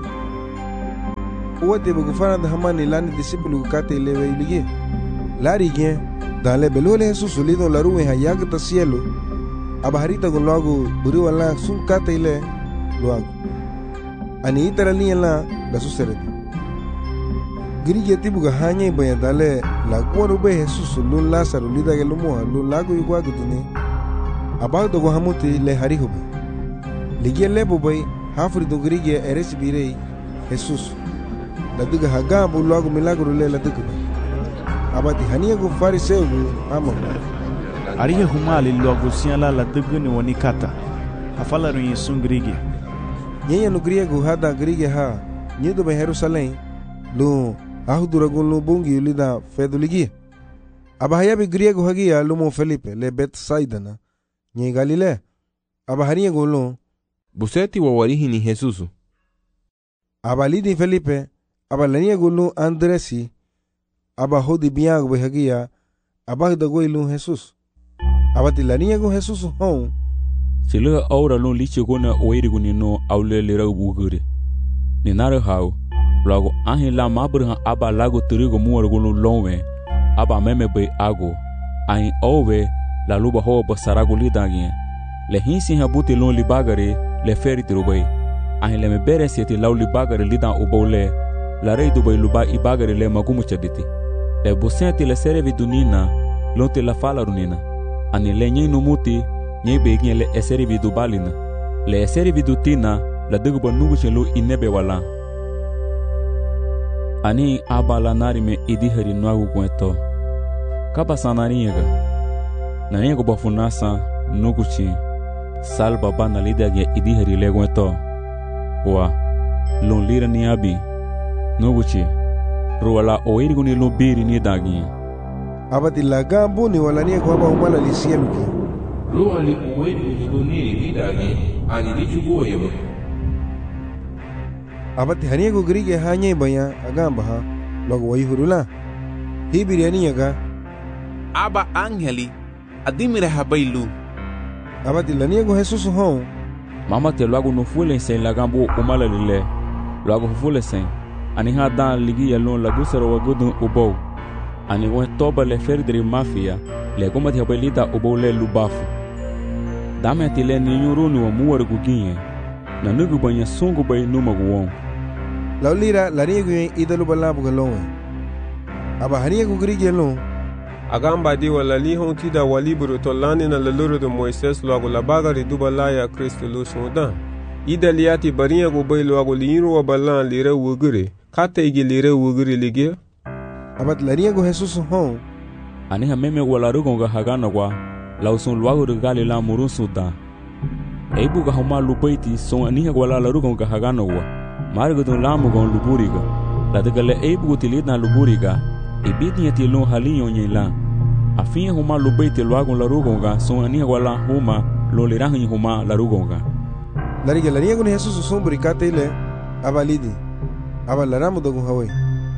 Uwate bugufana da hamani lani disipulu kate lewe ilige. Lari gen, dale belole Jesus solido la ruwe hayagta cielo. Abaharita con logo buru wala sun kate ile luago. Ani itara liya la la suserete. Girige tibuga hanya ibaya dale la kuwaru be Jesus lun Lazaro lida gelumoa lun lago yugwa gudine. Abagdo go hamuti le harihobe. Ligie lebo bay hafri do girige eresi birei Jesus. La diga hagabu logo milagro le la diga. Abati hania go fariseu amo. Arihe humali logo siala la diga ni wanikata. Hafala ro yesun grige. Nyenya no griego hada grige ha. Nyedo be Jerusalém. Lu ahudura gon lu bungi lida feduligi. Abahaya be griego hagia lumo Felipe le Betsaida na. Nye Galile. Abaharia go lu Buseti wa warihi ni Jesusu. Abalidi Felipe. Abalania gulu Andresi. Abahodi biago behagia. Abagda goilu Jesus. Abatilania go Jesus hon. Sila aura lon liche gona oiri guni no aule lera ubugure. Ni nare hau. Lago ahi la mabrha aba lago turigo muar gulu lonwe. Aba meme be ago. Ahi owe la luba hoa basarago lidagien. Le hinsi habuti lon libagare le feri tirubai. Ahi le me bere sieti lau libagare lidan ubole. La rei dubai luba ibagare le magumu chaditi. Le busenti le serevi dunina, lonte la fala runina. Ani le nye numuti, nye begin le eserevi dubalina. Le eserevi dutina, la duguba nugu chelu inebe wala. Ani aba la narime idihari nuagu kweto. Kaba sanariega. Na yego bafunasa nugu chi. Salba bana lidagia idihari le kweto. Wa, lon lira ni abi. Nuguchi, ruwala oiri guni lubiri ni dagi. Abati laga buni wala ni kwa ba umala li cielo ki. Ruwali oiri guni ni dagi ani ni chugo yebo. Abati hania go grige hanya baya agamba ha logo wai hurula. Hibiri ani yaga. Aba angeli adimire habailu. Abati lania go Jesus hon. Mama te logo no fule sen lagambo umala lile. Logo fule sen. Ani ha dan ligi ya lon la gusaro wa gudun ubo. Ani wen toba le ferdri mafia le goma ti habelita ubo le lubafu. Dame ti le ni yurunu wa muwar guginye. Na nugu banya sungu bay numa guwon. Laulira la riegu yen idalu balabu galonwe. Aba haniegu grigi lon. Agamba di wala li hon tida waliburu tolani na leluru de Moises logo la bagari dubala ya Kristo lo sonda. Ida liati baria go bay logo liru wa balan lire wugure. Kata igi lire wuguri ligia. Abat laria go Jesus hon. Ani ha meme wala rugonga hagana kwa. Lausun luago regali la murun suda. Eibu ga homa lupaiti son ani ha wala la rugonga hagana wa. Margo don lamu gon luburiga. La degale eibu utilidna luburiga. Ebidni ati lon halinyo nyela. Afin homa lupaiti luago la rugonga son ani ha wala homa lo lirahi homa la rugonga. Lariga laria go Jesus son burikate ile abalidi. Aba laramu dogun hawe.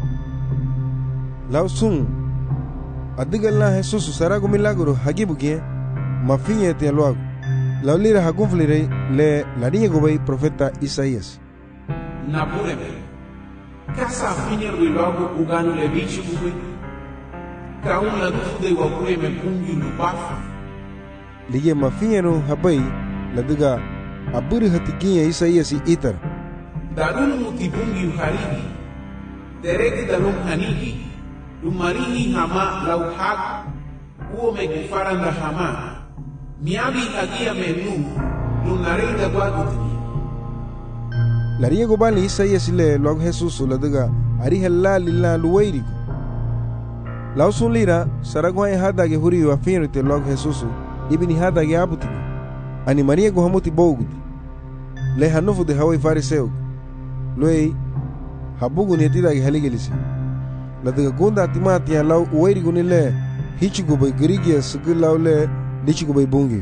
Lausun adigala Jesus sarago milagro hagibugie mafinye te luago. Laulira hagunflire le laria go bay profeta Isaías. Napureme. Kasa finye luago uganu le bichi buwe. Kaun la dufude wa kureme pungi lubafu. Lige mafinye no habai la diga aburi hatikinya Isaías itar. Darunu mutibungi uharigi. Dereki dalum hanigi. Lumarihi hama lauhag. Uo megufaranda hama. Miabi hagia menu. Lunarida guagutini. Laria gobali Isaías le log Jesus la diga arihalla lilla luwairigo. Lausun lira saragwa hada ge huri wa finrite log Jesus ibni hada ge abutigo. Ani Maria go hamuti bogudi. Le hanofu de hawai fariseu. Loei habugu ni tida ge haligelisi. La diga gonda timati ya lau uwairigo ni le hichigo bay grigia sigilau le lichigo bay bungi.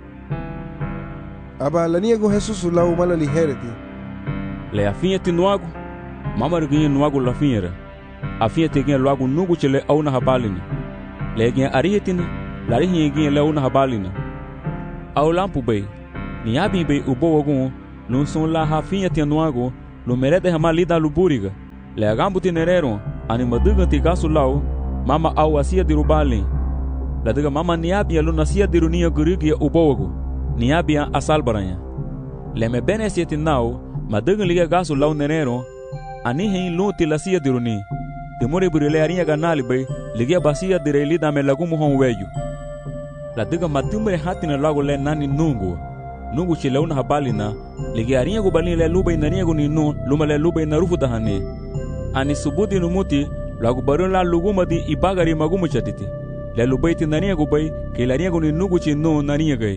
Aba lania go Jesus lau malali hereti. Le afinha te nuago, mama reginha nuago la finha. Afinha te gen luago nugu chele au na habalini. Le gen arietine, lari hi gi le una habalina au lampu bay ni abi bay ubo wagun lun son la ha finha tenuago lo merede hamalida luburiga le agambu tinerero ani maduga ti gasu lau mama au asia di rubali la diga mama ni abi lu nasia di runia gurigi ubo wago ni abi asal baranya le me bene sieti nau maduga liga gasu lau nerero ani hin lu ti lasia di runi temore burile arinha ganali bay liga basia di relida me lagumu hon weyu la diga matumre hatina lago le nani nungu nungu chileuna habalina liga arinha go balin le luba inania go ninu luma le luba inarufu dahane ani subudi numuti lagu barun la luguma di ibagari magumu chatiti le luba itinania go bay ke laria go nungu chinu nania gay.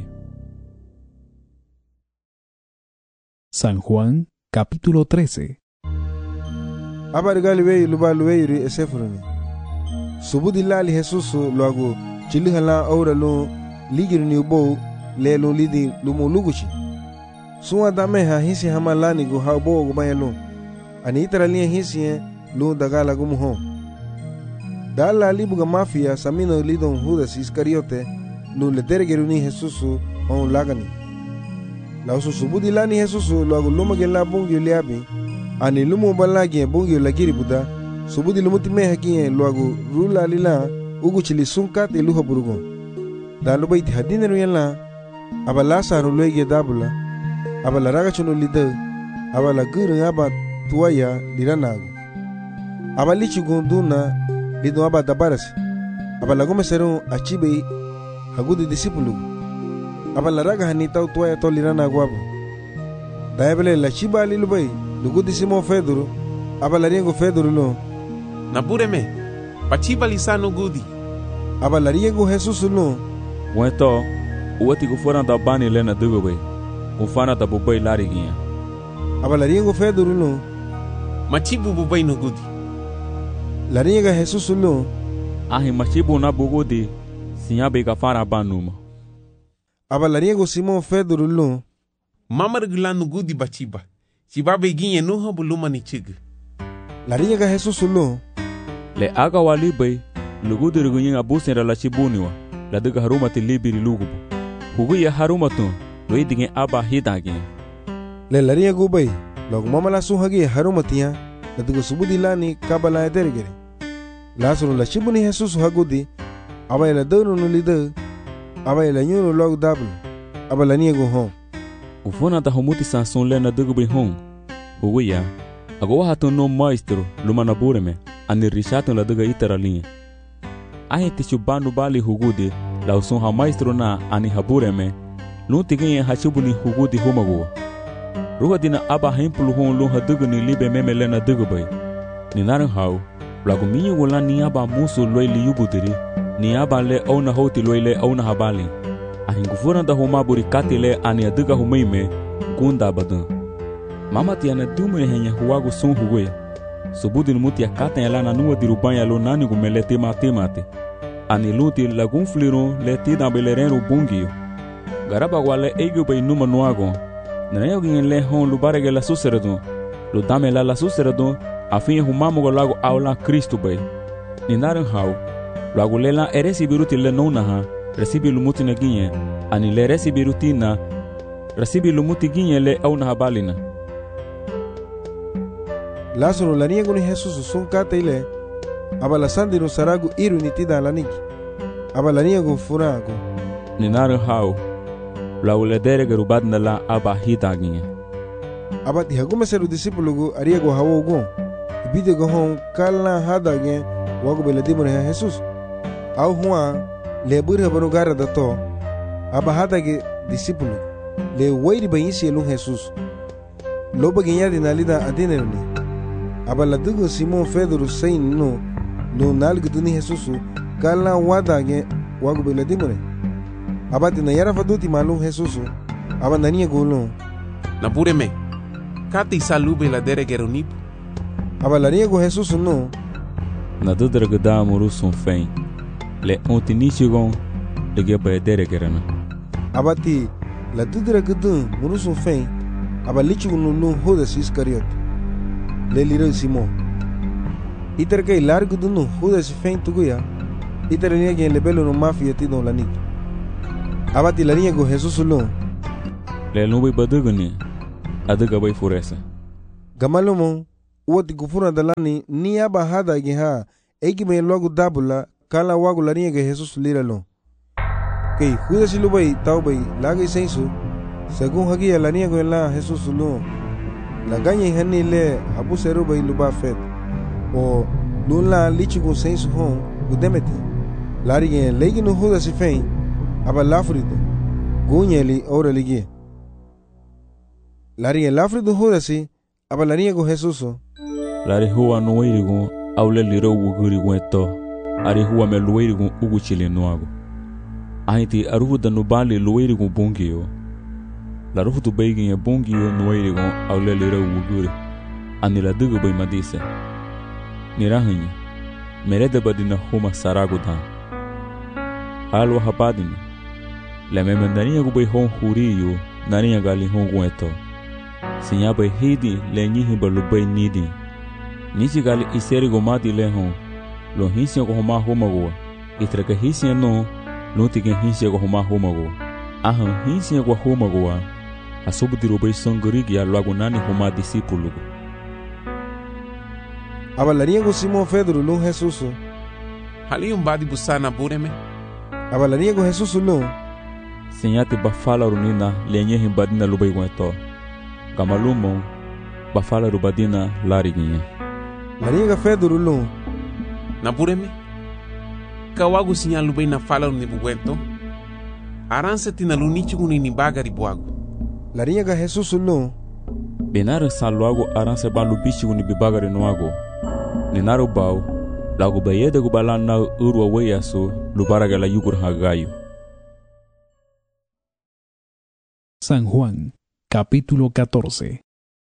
San Juan capítulo trece. Abargali wey luba luweyri esefruni subudi lali Jesus lagu chilihala aura lu ligirni ubo le lu lidi lumu luguchi suwa dame ha hisi hamalani go ha bo go bayalo ani itaralia hisi lu dagala gumu ho dalla libuga mafia samino lidon Judas Iscariote lu le dergeruni Jesus on lagani la usu subudi lani Jesus lagu lumage la bungi liabi ani lumu balagi bungi lagiri buda subudi lumuti me hakiye lagu rula lila ugu chili sunkat iluha burugo dalu baiti hadine ruyala abala saru lege dabula abala raga chuno lida abala guru aba tuaya liranago abali chugunduna lido aba dabarasi abala gome seru achibe hagudu disipulu abala raga hanita tuaya to liranago abu daebele la chiba lilubai lugu disimo feduru abala riengo feduru lo Nabureme, pachiba lisano gudi. Abala riengo Jesus lo. Wento, uati gufora da bani lena dugobe. Ufana da bubai lariginha. Abala riengo feduru lo. Machibu bubai no gudi. La rienga Jesus lo. Ahi machibu na bugudi. Sinyabe gafara banuma. Abala riengo Simon feduru lo. Mama regulano gudi bachiba. Chibabe ginye nuha buluma ni chigu. La rienga Jesus lo. Le aga wali bay lugudu rugunyin abusen la chibuniwa la diga haruma ti libiri lugubu hugu ya haruma tu lo idingen aba hidage le la rienga bay log mama la suhagi haruma tiya la diga subudi lani kabala dergere la suru la chibuni Jesus hagudi aba la dono no lida aba la nyuno log dabl aba la niego hon ufona ta humuti sanson le na diga bay hon hugu ya ago hatu no maestro lumana bureme ani rishato la daga itaralinha ahe tichubanu bali hugudi la usun ha maestro na ani habureme luntigen hachubuni hugudi homago ruha dina aba hemplu hon lu hadugu ni libe memele na dugu bay ni naran haw lagu minyu wala ni aba musu loili yubudiri ni aba le ona hoti loile ona habali ahe ngufura da homa buri katile ani aduga humaime gunda badan mama tiana dumre henya huago sun hugoya subudi numuti ya kata ya lana nuwa dirubanya lo nani gumele tema temate ani luti lagun fliro le tida belerero bungio garaba wale ego bay numa nuago nanayo gin le hon lubarege la suserado lo dame la la suserado afin humamo go lago aula Cristo bay ni naran haw lago lela eresi biruti le nona ha recibi lumuti na ginye ani le recibi rutina recibi lumuti ginye le auna habalina Lazaro la niego ni Jesus sun kata ile abala sandiro saragu iru ni tida la niki abala niego furago ni naru hau la uledere gerubad na la aba hitaginye abati hagume seru disipulugu ariego hawo go ibide go hon kala hadage wago beladimore ha Jesus au huwa le burha banu gara dato aba hadage disipulu le wairi bayisi lu Jesus loba ginya dinalida adinerni abala dugo Simon Pedro sein no no nalgu duni Jesus kala wadage wago beladimore abati na yara faduti malum Jesus abandania golo na bureme kati salube la dere geronip abalania go Jesus no na dudra gada muru son fen le ontinichigon de ge dere gerana abati la dudra gada muru son fen abalichi no no Judas Iscariote le liro Simon iter que largo do no Judas fen tuguya ita lania gen lebelo no mafia ti don lanik abati lania go Jesus lo le no bay badugani adaga bay furesa gamalomo woti kufuna dalani ni aba hada ge ha egi me logo dabula kala wagu lania ge Jesus lira lo kei Judas lo bay tau bay lagi sensu según hagi lania go la Jesus lo la ganye hani le abu seru bay luba fet o lula lichi go sensu hon gudemeti lari gen legi no Judas fein aba lafrito gunyeli ora ligi lari gen lafrito Judas aba lania go Jesus lari huwa no irigo awle liro wuguri weto ari huwa me luirigo ugu chile noago ahiti aruhu da nubali luirigo bungio la ruhu tu beigi e bungio noirigo awle liro wuguri anila dugu bay madisa nirahunya mereda badina huma sarago dan alwa hapadina la memandania go bay hon huriyo nania gali hon weto sinya bay hidi le nyihi balu bay nidi nichi gali iseri go mati le hon lo hinsia go homa homa go itraka hinsia no no tige hinsia go homa homa go ahan hinsia go homa go asubu diro bay songori ya lo nani homa discípulo aba lania go Simon Pedro lo Jesus hali um badi busana bureme aba lania go Jesus lo senyate bafala runina lenye himbadina lo bay weto gamalumo bafala rubadina lariginha lania ga Pedro lo na bureme kawagu sinyalu bay na fala ni buwento aranse tina lunichi kuni ni bagari buagu lania ga Jesus lo benare salwago aranse balu bichi kuni bibagari noago ninaro bau lago bayede go balana urwa weyaso lubaraga la yugur hagayo. San Juan, capítulo catorce.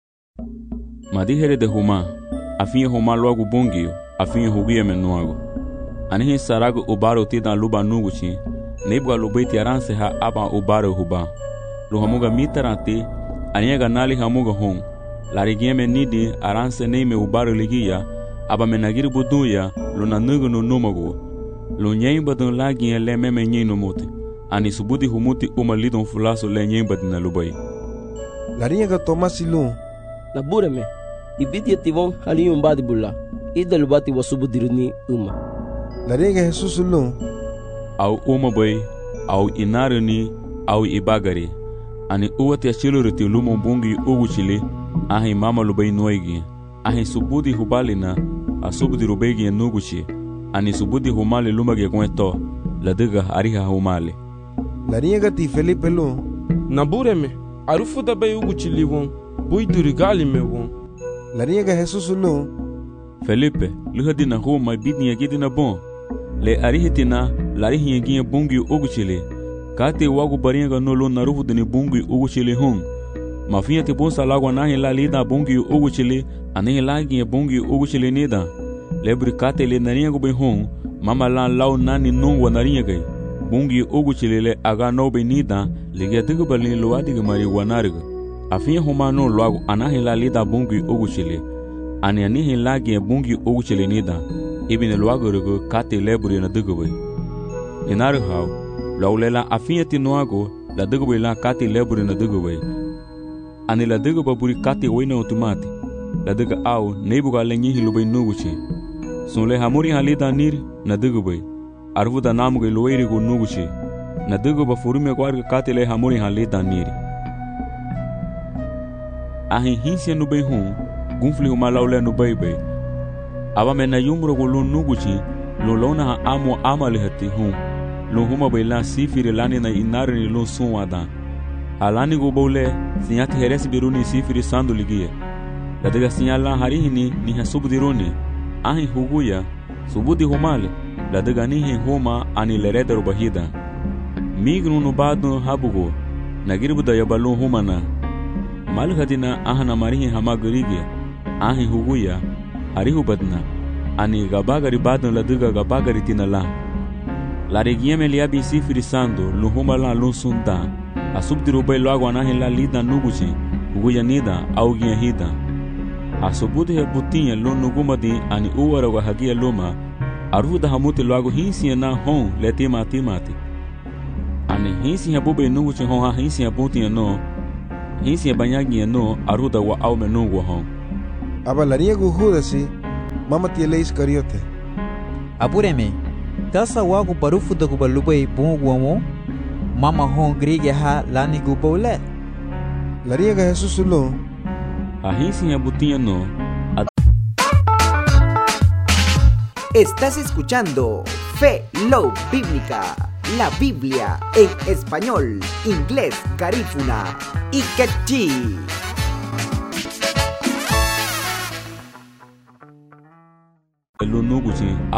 Madijere de Juma, afinye Juma luago bungio, afinye hugie menuago. Anihi sarago ubaro tida luba nuguchi, nebwa lubeti aranse ha aba ubaro huba. Luhamuga mitarante, aniega nali hamuga hon. Larigieme nidi aranse neime ubaro ligia, aba menagiri buduya, luna nugu no numago. Lunyemba dun lagi le meme nyino mote. Ani subudi humuti uma lidon fulaso le nyemba dina lubai. Larinha ga Tomasi lu. Na bureme. Ibidi ativon hali umbadi bulla. Ida lubati wasubudiruni uma. Larinha ga Jesus lu. Au uma bai, au inaruni, au ibagari. Ani uwati achiluriti lumo bungi ugu chili. Ahi mama lubai noigi. Ahi subudi hubalina. Asubudi rubegi nuguchi. Ani subudi humali lumage kweto. Ladiga ariha humali. Larinha ga ti Felipe lu. Na bureme. Arufu da bay ugu chili won. Bui durigali me won. Larinha ga Jesus lu. Felipe, luhadi na huma bidni yagidi na bon. Le arihitina, larihi yaginye bungi ugu chili. Kate wagu baringa no lo narufu dini bungi ugu chili hon. Mafinha te bonsa lagwa nahi la lida bungi ugu chili. Anihi lagi bungi ugu chili nida. Lebri kate le narinha gu bay hon. Mama lan lau nani nungwa narinha gay. Bungi ugu chili le aga no bay nida. Ligia digu balini luwadiga mari wanariga. Afinha huma no lagu anahi la lida bungi ugu chili. Ani anihi lagi bungi ugu chili nida. Ibine luagu rigo kate lebri na digu bay. Inaru hau. Laulela afinha ti nuago. La digu bay la kate lebri na digu bay. Ani la digu baburi kate wena otomati. La digu au nebuga lenyihi lubay nuguchi. Sunle hamuri halida nir na digu bay. Arvu da namuge luwairi go nuguchi. Na digu ba furume kwarga kate le hamuri halida nir. Ahi hinsia nubay hon. Gunfli huma laule nubay bay. Aba mena yumro go lun nuguchi. Lun launa ha amo amali hati hon. Lun huma bay la sifiri lani na inari ni lun sunwada. Alani go bole sinyati heresi biruni sifiri sandu ligie. La diga sinyala harihini ni hasubudiruni. Ahi huguya subudi humale. La diga nihi huma ani lereder bahida. Mignu nubadu habugo. Nagiribu da yabalu humana. Malhadina ahana marihi hamagurige. Ahi huguya harihu badna. Ani gabagari badna la diga gabagari tinala. La regieme liabi sifiri sandu luhuma la lunsunda. Asubdiru bay logo anahi la lida nuguchi. Huguya nida au gia hida. Asubudi he butinha lo nugumadi ani uwara wa hagia luma. aruda hamuti logo hinsi na hon le tima timati ani hinsi habube nugu chi hon ha hinsi abuti no hinsi banyagi no aruda wa au menugo hon aba laria gu Judasi mama tiele Iscariote apureme kasa wagu barufu da gubalubay bunguamo mama hon grige ha lani gubole laria ga Jesus lo a hinsi abuti no. Estás escuchando Fe Love Bíblica, la Biblia en español, inglés, garífuna y quechí. El